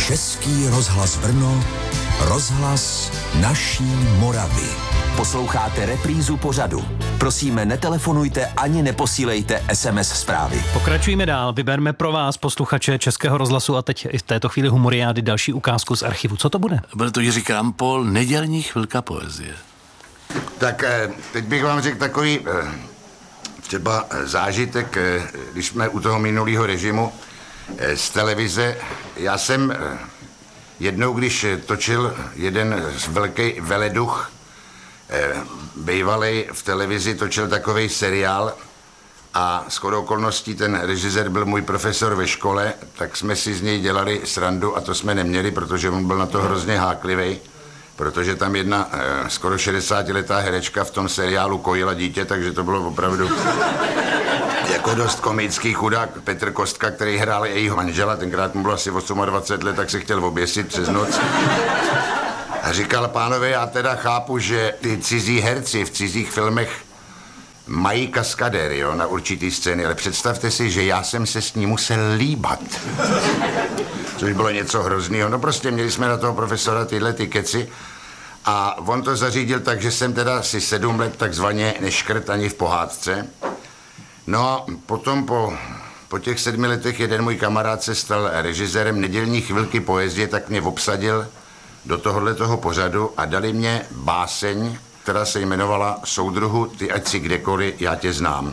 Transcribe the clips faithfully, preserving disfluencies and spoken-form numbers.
Český rozhlas Brno, rozhlas naší Moravy. Posloucháte reprízu pořadu. Prosíme, netelefonujte ani neposílejte es em es zprávy. Pokračujeme dál. Vyberme pro vás, posluchače Českého rozhlasu, a teď i v této chvíli humoriády další ukázku z archivu. Co to bude? Bude to Jiří Krampol, Nedělní chvilka poezie. Tak teď bych vám řekl takový třeba zážitek, když jsme u toho minulého režimu z televize. Já jsem jednou, když točil jeden velký veleduch, bývalej v televizi, točil takovej seriál a shodou okolností ten režisér byl můj profesor ve škole, tak jsme si z něj dělali srandu a to jsme neměli, protože on byl na to hrozně háklivý, protože tam jedna eh, skoro šedesátiletá herečka v tom seriálu kojila dítě, takže to bylo opravdu jako dost komický chudák Petr Kostka, který hrál jejího manžela, tenkrát mu bylo asi dvacet osm let, tak se chtěl oběsit přes noc. A říkal, pánové, já teda chápu, že ty cizí herci v cizích filmech mají kaskadéry, jo, na určitý scény, ale představte si, že já jsem se s ní musel líbat. Což bylo něco hroznýho. No prostě měli jsme na toho profesora tyhle ty keci a on to zařídil tak, že jsem teda si sedm let takzvaně neškrt ani v pohádce. No a potom po, po těch sedmi letech jeden můj kamarád se stal režisérem Nedělní chvilky poezie, tak mě obsadil do tohohle toho pořadu a dali mě báseň, která se jmenovala Soudruhu, ty ať si kdekoliv, já tě znám.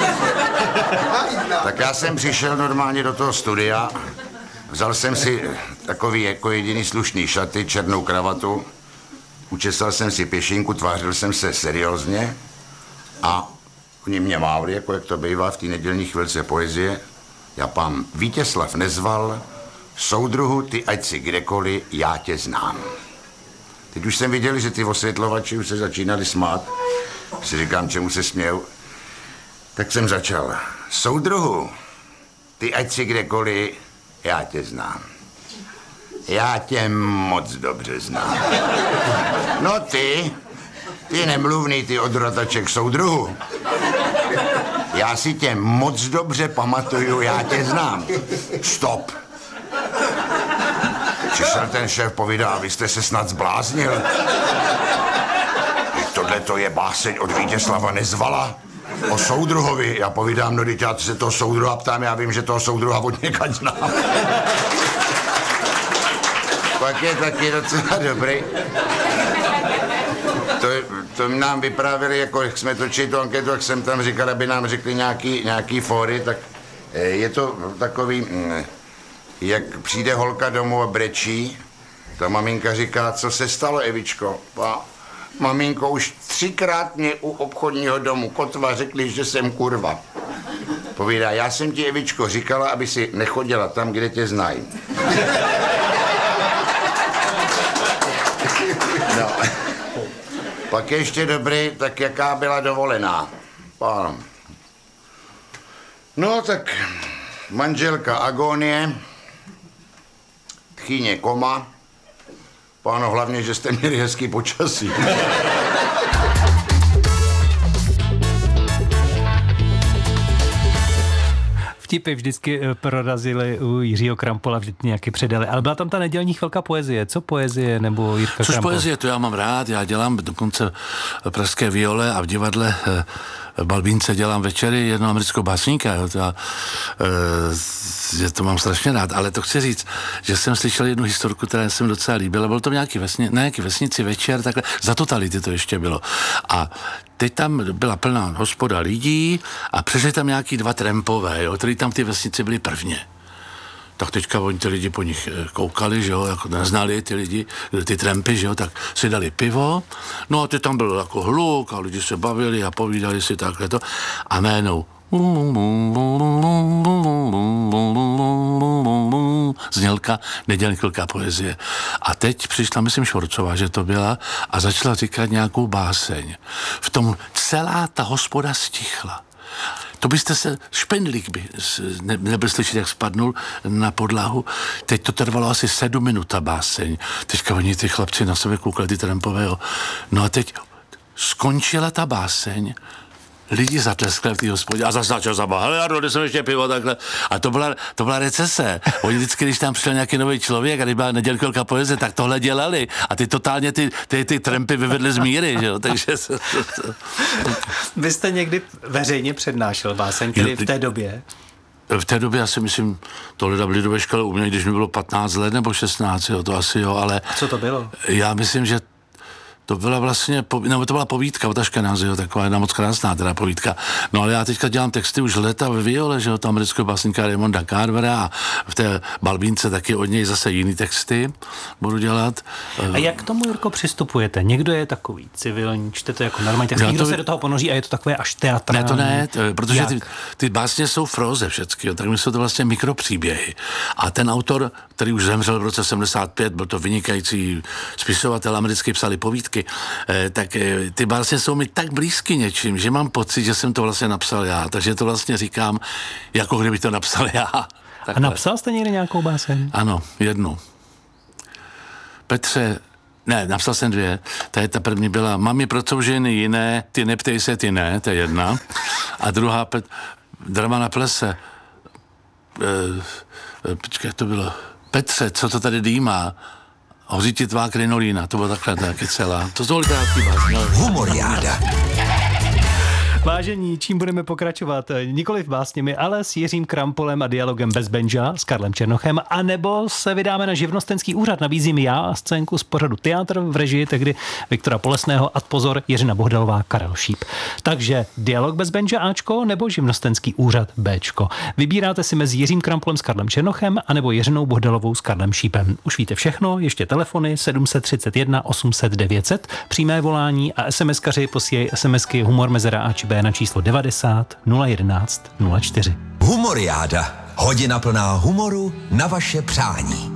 Tak já jsem přišel normálně do toho studia, vzal jsem si takový jako jediný slušný šaty, černou kravatu, učesal jsem si pěšinku, tvářil jsem se seriózně a oni mě mávli, jako jak to bývá v té Nedělní chvilce poezie. Já pán Vítězslav Nezval, Soudruhu, ty ať si kdekoliv, já tě znám. Teď už jsem viděl, že ty osvětlovači už se začínali smát. Si říkám, čemu se smějou. Tak jsem začal. Soudruhu, ty ať si kdekoliv, já tě znám. Já tě moc dobře znám. No ty, ty nemluvný, ty odrotaček soudruhu. Já si tě moc dobře pamatuju, já tě znám. Stop. Přišel ten šéf, povídá, vy jste se snad zbláznil. Tohle to je báseň od Vítězslava Nezvala o soudruhovi. Já povídám, no teď já se toho soudruha ptám, já vím, že toho soudruha od někaď znám. Pak je taky docela dobrý. To, to nám vyprávěli, jako jak jsme točili tu anketu, jak jsem tam říkal, aby nám řekli nějaký, nějaký fóry, tak je to takový... Jak přijde holka domů a brečí, ta maminka říká, co se stalo, Evičko? A maminko, už třikrát mě u obchodního domu kotva řekli, že jsem kurva. Povídá, já jsem ti, Evičko, říkala, aby si nechodila tam, kde tě znají. No. Pak ještě dobrý, tak jaká byla dovolená. Páno. No tak manželka Agonie, tchýně Koma. Páno, hlavně, že jste měli hezký počasí. Vtipy vždycky prorazily u Jiřího Krampola, vždycky nějaký předali. Ale byla tam ta Nedělní chvilka poezie. Co poezie nebo Jirka Což Krampol? poezie, to já mám rád. Já dělám dokonce Pražské viole a v divadle v Balbínce dělám večery jedno amerického básníka. Jo, to, já, e, to mám strašně rád. Ale to chci říct, že jsem slyšel jednu historku, která se mi docela líbila. Bylo to v nějaký, vesni, na nějaký vesnici večer, takhle, za totality to ještě bylo. A teď tam byla plná hospoda lidí a přišli tam nějaký dva trampové, jo, který tam ty vesnici byli prvně. Tak teďka oni ty lidi po nich koukali, že jo, jako neznali ty lidi, ty trampy, že jo, tak si dali pivo, no a teď tam byl jako hluk a lidi se bavili a povídali si takhle to a najednou znělka Nedělní chvilka poezie. A teď přišla, myslím, Švorcová, že to byla, a začala říkat nějakou báseň. V tom celá ta hospoda stichla. To byste se, špendlík by ne, nebyl slyšet, jak spadnul na podlahu. Teď to trvalo asi sedm minut, ta báseň. Teďka oni, ty chlapci, na sebe koukali, ty trampové. No a teď skončila ta báseň, lidi zatleskli v té hospodě a zase začal zabavit. Hele, já dodnes jsem ještě pivo takhle. A to byla, to byla recese. Oni vždycky, když tam přišel nějaký nový člověk a když byla nedělkolka poezie, tak tohle dělali. A ty totálně ty, ty, ty trampy vyvedli z míry, že jo? Takže... Vy jste někdy veřejně přednášel báseň, tedy v té době? V té době, já si myslím, tohle byli do ve škole u mě, když mi bylo patnáct let nebo šestnáct, jo, to asi jo, ale... Co to bylo? Já myslím, že to byla vlastně, no to byla povídka od Aškenázyho, taková jedna moc krásná teda povídka. No ale já teďka dělám texty už leta ve viole, že jo, to amerického básníka Raymonda Carvera a v té Balbínce taky od něj zase jiný texty budu dělat. A jak k tomu, Jirko, přistupujete? Někdo je takový civilní, čte to jako normální text, někdo to... se do toho ponoří a je to takové až teatrální. Ne, to ne, to, protože ty, ty básně jsou v próze všechny, jo, tak jsou to vlastně mikropříběhy. A ten autor, který už zemřel v roce sedmdesát pět, byl to vynikající spisovatel americký, psali povídky, tak ty básně jsou mi tak blízky něčím, že mám pocit, že jsem to vlastně napsal já. Takže to vlastně říkám, jako kdyby to napsal já. Takhle. A napsal jste někdy nějakou báseň? Ano, jednu. Petře, ne, napsal jsem dvě. Ta, ta první byla Mami, proč jsou ženy jiné, ty neptej se, ty ne, to je jedna. A druhá, pet, Drama na plese. E, počkej, jak to bylo? Petře, co to tady dýmá? Hoří ti tvá krinolína, to bylo takhle taky celá. To jsou literátní básně. Humoriáda. Vážení, čím budeme pokračovat? Nikoliv básněmi, ale s Jiřím Krampolem a dialogem bez benža s Karlem Černochem, anebo se vydáme na živnostenský úřad. Nabízím já a scénku z pořadu Teatr v režii tehdy Viktora Polesného a pozor Jiřina Bohdalová, Karel Šíp. Takže dialog bez benža Ačko nebo živnostenský úřad Bčko. Vybíráte si mezi Jiřím Krampolem s Karlem Černochem anebo Jiřinou Bohdalovou s Karlem Šípem. Už víte všechno, ještě telefony sedm tři jedna osm set devět set, přímé volání a SMSkaři posílají SMSky humor mezera Ač na číslo devadesát nula jedenáct nula čtyři. Humoriáda. Hodina plná humoru na vaše přání.